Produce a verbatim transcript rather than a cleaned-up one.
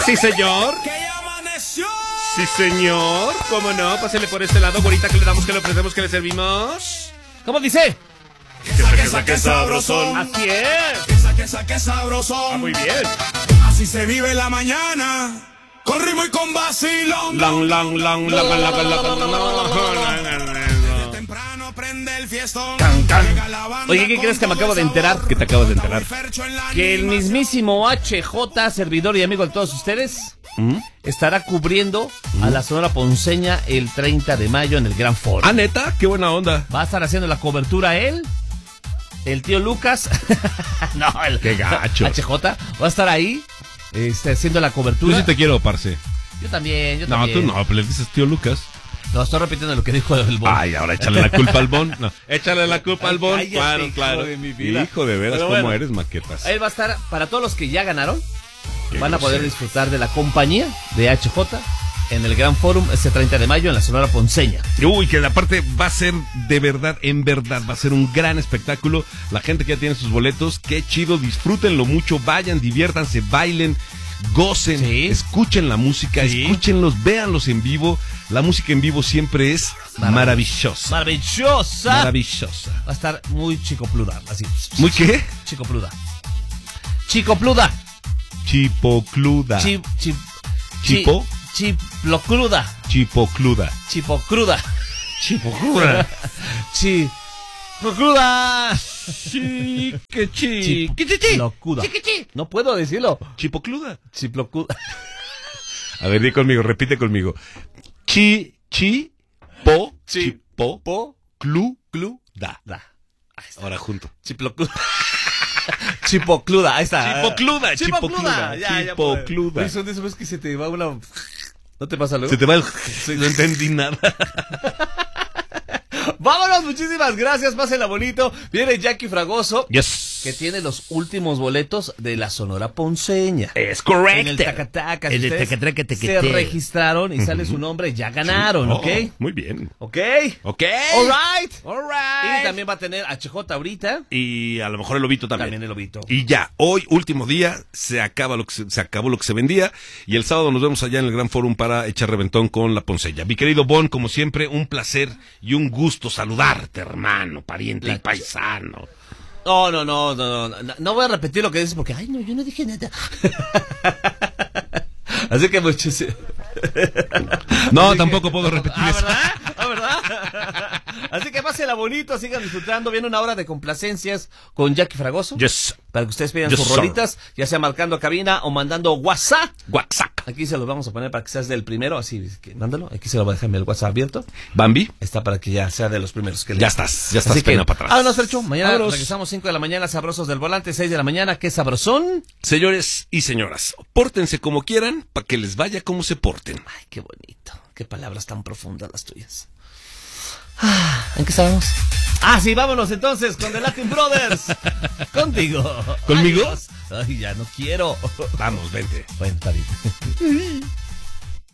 Sí, señor. Que ya amaneció. Sí, señor. ¿Cómo no? Pásele por este lado, güerita, que le damos, que le ofrecemos, que le servimos. ¿Cómo dice? Que saque, saque sabrosón. Así es. Que saque, saque sabrosón. Ah, muy bien. Así se vive la mañana. Con ritmo y con vacilón. Long, long, long, long, long, long, long, long. Temprano prende el fiestón. Can, can. Oye, ¿qué crees que me acabo de enterar? ¿Qué te acabas de enterar? Que el mismísimo H J, servidor y amigo de todos ustedes, ¿Mm? estará cubriendo ¿Mm? a la Sonora Ponceña el treinta de mayo en el Gran Foro. Ah, ¿neta? Qué buena onda. Va a estar haciendo la cobertura él, el tío Lucas. No, el Qué gacho. H J va a estar ahí este, haciendo la cobertura. Yo sí te quiero, parce. Yo también, yo no, también. No, tú no, pero le dices tío Lucas. No, estoy repitiendo lo que dijo el Bon. Ay, ahora échale la culpa al Bon. No, échale la culpa al Bon. Cállate, Claro, hijo claro. de mi vida. Hijo de veras, Pero ¿cómo bueno, eres, maquetas? Él va a estar, para todos los que ya ganaron, Qué van a poder grosero. disfrutar de la compañía de H J en el Gran Forum este treinta de mayo en la Sonora Ponceña. Uy, que aparte va a ser de verdad, en verdad, va a ser un gran espectáculo. La gente que ya tiene sus boletos, qué chido, disfrútenlo mucho, vayan, diviértanse, bailen, gocen, Sí. escuchen la música, Sí. escúchenlos, véanlos en vivo. La música en vivo siempre es maravillosa. Maravillosa. Maravillosa. Va a estar muy chicopluda, así. ¿Muy qué? Chicopluda. Chicopluda. Chipocluda. Chi, chi, Chipo. chi- Chiplocruda. Chipocluda. Chipocruda. Chipocluda. Chi. Procruda. Chi, que chi. Que chi, chi. Locuda. No puedo decirlo. Chipocluda. Chiplocuda. A ver, di conmigo, repite conmigo. Chi, chi, po, Chi, chipo, po, clu, clu, da. Da. Ahí está. Ahora junto. Chiplocuda. Chipocluda, ahí está. Chipocluda, Chipocluda. chipocluda, Ya, ya. chipocluda. Oye, son de esos que se te va una... ¿No te pasa luego? Se te va el... No entendí nada. Vámonos, muchísimas gracias, pásenla bonito. Viene Jackie Fragoso, Yes. que tiene los últimos boletos de la Sonora Ponceña. Es correcto. En el Tacataca. Si En el ustedes Tacatraca, se Tequete. registraron y sale su nombre, ya ganaron, Oh, ¿ok? muy bien. ¿Ok? Ok. All right. All Y right. también va a tener H J ahorita. Y a lo mejor el lobito también. También el Lobito. Y ya, hoy, último día, se acaba lo que se, se acabó lo que se vendía. Y el sábado nos vemos allá en el Gran Fórum para echar reventón con la Ponceña. Mi querido Bon, como siempre, un placer y un gusto saludarte, hermano, pariente La y paisano. No, no, no, no, no, no, no voy a repetir lo que dices porque, ay, no, yo no dije nada. Así que muchísimo. No, Así tampoco que- puedo repetir ah, eso. ¿verdad? Ah, ¿verdad? Así que pásenla bonito, sigan disfrutando. Viene una hora de complacencias con Jackie Fragoso. Yes. Para que ustedes pidan Yes, sus sir. rolitas, ya sea marcando cabina o mandando WhatsApp. WhatsApp. Aquí se los vamos a poner para que seas del primero, así que mándalo. Aquí se lo voy a dejar el WhatsApp abierto. Bambi, Está para que ya sea de los primeros que le... ya estás, ya estás Así que, pena para atrás. vámonos, Fercho. Mañana Vámonos. regresamos cinco de la mañana, sabrosos del volante, seis de la mañana. ¿Qué sabrosón? Señores y señoras, pórtense como quieran para que les vaya como se porten. Ay, qué bonito. Qué palabras tan profundas las tuyas. Ah, ¿en qué estábamos? Ah, sí, vámonos entonces con The Latin Brothers. Contigo. ¿Conmigo? Adiós. Ay, ya no quiero. Vamos, vente. Bueno, está bien.